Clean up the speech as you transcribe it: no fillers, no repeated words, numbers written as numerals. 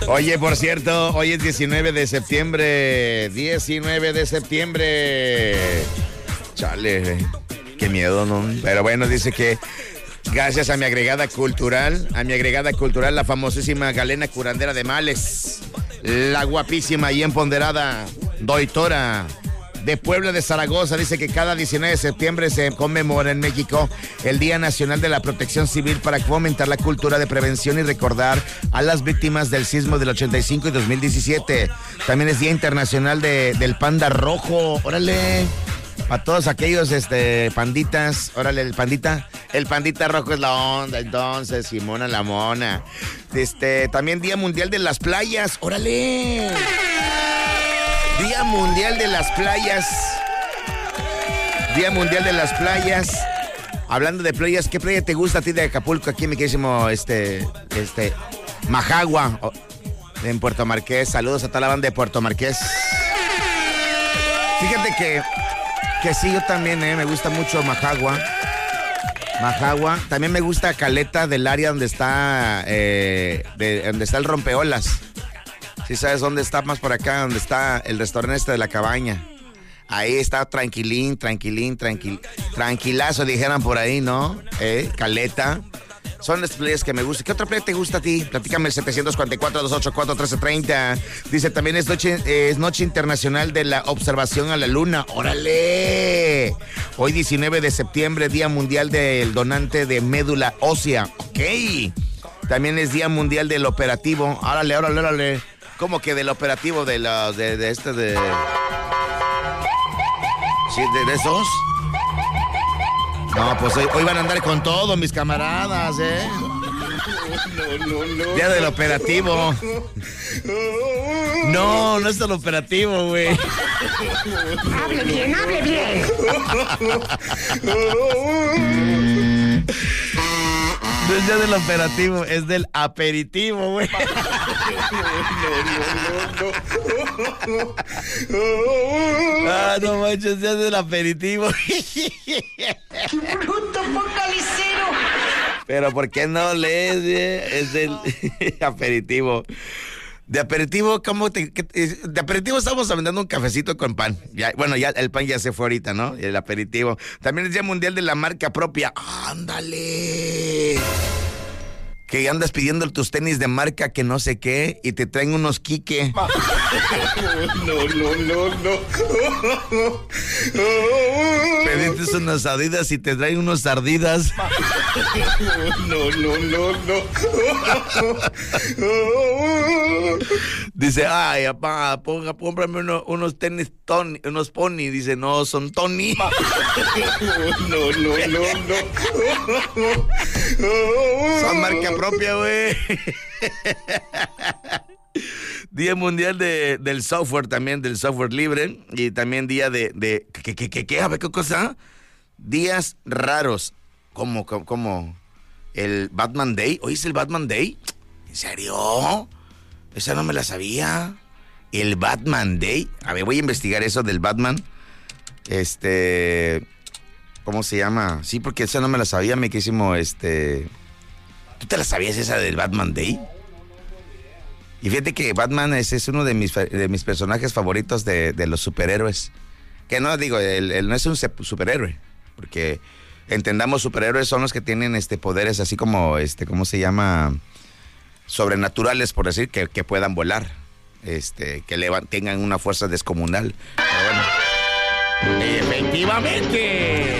Oye, por cierto, hoy es 19 de septiembre. 19 de septiembre. Chale, qué miedo, ¿no? Pero bueno, dice que gracias a mi agregada cultural, la famosísima Galena Curandera de Males, la guapísima y empoderada Doitora de Puebla de Zaragoza, dice que cada 19 de septiembre se conmemora en México el Día Nacional de la Protección Civil para fomentar la cultura de prevención y recordar a las víctimas del sismo del 85 y 2017. También es Día Internacional del Panda Rojo. Órale, a todos aquellos panditas, órale, el pandita rojo es la onda, entonces, Simona la mona. También Día Mundial de las Playas, órale. Día Mundial de las Playas. Día Mundial de las Playas. Hablando de playas, ¿qué playa te gusta a ti de Acapulco? Aquí mi queridísimo, Majagua, en Puerto Marqués. Saludos a toda la banda de Puerto Marqués. Fíjate que sí, yo también, me gusta mucho Majagua. También me gusta Caleta, del área donde está, donde está el Rompeolas. Si sabes dónde está, más por acá, donde está el restaurante de la Cabaña. Ahí está tranquilazo, dijeran por ahí, ¿no? Caleta. Son las playas que me gustan. ¿Qué otra playa te gusta a ti? Platícame el 744-284-1330. Dice, también es Noche Internacional de la Observación a la Luna. ¡Órale! Hoy 19 de septiembre, Día Mundial del Donante de Médula Ósea. Ok. También es Día Mundial del Operativo. Órale. ¿Cómo que del operativo de esos? No, pues hoy van a andar con todo, mis camaradas, No. Día del operativo. No es el operativo, güey. Hable bien. No es día del operativo, es del aperitivo, güey. No manches, día del aperitivo. ¡Qué bruto focalicero! Pero ¿por qué no lees? Es del aperitivo. De aperitivo, de aperitivo estamos aventando un cafecito con pan. Ya el pan ya se fue ahorita, ¿no? El aperitivo. También es Día Mundial de la Marca Propia. ¡Ándale! Que andas pidiendo tus tenis de marca que no sé qué y te traen unos Quique. No. Pediste unas Adidas y te traen unos Ardidas. No. Dice, ay, papá, cómprame unos tenis Tony, unos Pony. Dice, no, son Tony. No. Son marca propia, güey. Día Mundial del Software también, del software libre. Y también día ¿qué? A ver, ¿qué cosa? Días raros. Como el Batman Day. ¿Hoy es el Batman Day? ¿En serio? Esa no me la sabía. El Batman Day. A ver, voy a investigar eso del Batman. ¿Cómo se llama? Sí, porque esa no me la sabía, me quisimos, ¿Tú te la sabías esa del Batman Day? Y fíjate que Batman es uno de mis personajes favoritos de los superhéroes. Que no, digo, él no es un superhéroe, porque entendamos, superhéroes son los que tienen poderes así como, ¿cómo se llama? Sobrenaturales, por decir, que puedan volar, que tengan una fuerza descomunal. Pero bueno. ¡Efectivamente!